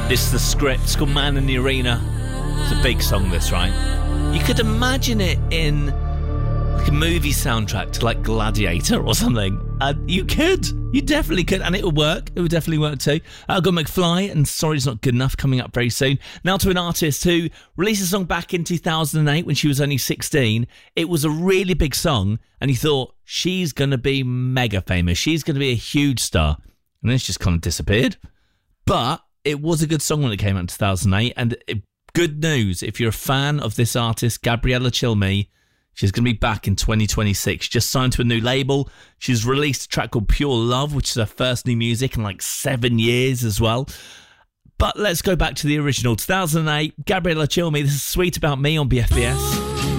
This is the script. It's called Man in the Arena. It's a big song, this, right? You could imagine it in like a movie soundtrack to like Gladiator or something. You definitely could, and it would work. It would definitely work too. I've got McFly and Sorry's Not Good Enough coming up very soon. Now to an artist who released a song back in 2008 when she was only 16. It was a really big song, and you thought, she's going to be mega famous. She's going to be a huge star. And then it's just kind of disappeared. But it was a good song when it came out in 2008, and good news, if you're a fan of this artist, Gabriella Chilmi, she's going to be back in 2026. Just signed to a new label. She's released a track called Pure Love, which is her first new music in like 7 years as well. But let's go back to the original. 2008, Gabriella Chilmi, this is Sweet About Me on BFBS.